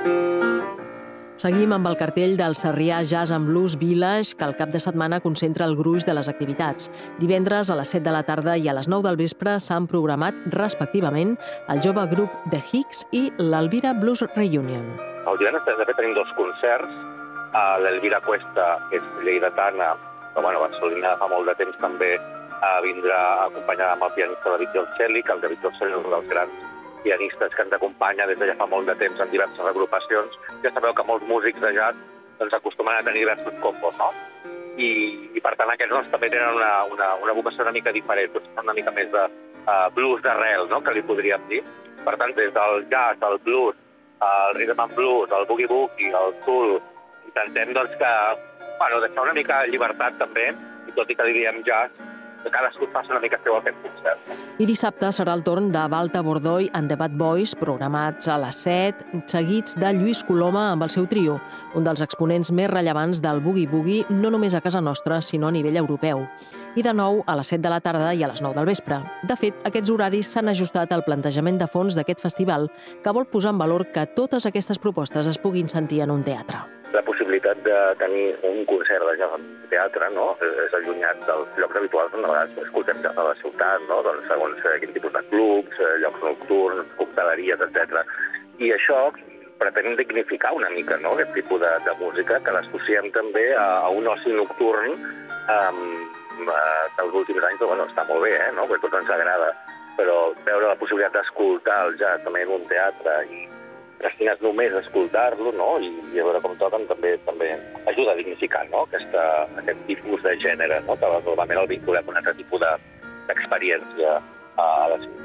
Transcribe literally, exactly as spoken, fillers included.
Seguim amb el cartell del Sarrià Jazz and Blues Village, que el cap de setmana concentra el gruix de les activitats. Divendres a les set de la tarda i a les nou del vespre s'han programat, respectivament, el jove grup The Hicks i l'Elvira Blues Reunion. El divendres de fet tenim dos concerts. L'Elvira Cuesta, que és lleidatana, però bueno, barcelonina fa molt de temps també, vindrà acompanyada amb el pianista David Giorcelli, que el David Giorcelli és un dels grans pianistes que ens acompanya des de ja fa molt de temps en diverses agrupacions. Ja sabeu que molts músics de jazz doncs, acostumen a tenir diversos combos, no? I, i per tant aquests doncs, també tenen una, una, una vocació una mica diferent, doncs, una mica més de uh, blues d'arrel, no? Que li podríem dir. Per tant, des del jazz, el blues, el rhythm and blues, el boogie-boogie, el soul, intentem doncs, que, bueno, deixar una mica de llibertat també, i tot i que diríem jazz, que cadascú faci una mica seu aquest concert. I dissabte serà el torn de Balta Bordoy and the Bad Boys, programats a les set, seguits de Lluís Coloma amb el seu trio, un dels exponents més rellevants del boogie-boogie, no només a casa nostra, sinó a nivell europeu. I de nou a les set de la tarda i a les nou del vespre. De fet, aquests horaris s'han ajustat al plantejament de fons d'aquest festival, que vol posar en valor que totes aquestes propostes es puguin sentir en un teatre. La possibilitat de tenir un concert de jazz en teatre, no?, és allunyat dels llocs habituals on a vegades escoltem jazz a la ciutat, no?, doncs segons quin tipus de clubs, llocs nocturns, cocteleries, etcètera. I això pretén dignificar una mica, no?, aquest tipus de, de música, que l'associem també a, a un oci nocturn um, que els últims anys, bueno, està molt bé, eh?, no?, perquè a tots ens agrada, però veure la possibilitat d'escoltar el jazz també en un teatre i destinat només a escoltar-lo, no?, i, i a veure com toquen també també ajuda a dignificar, no?, Aquesta, aquest tipus de gènere, no?, que normalment el vinculem a un altre tipus d'experiència a la ciutat.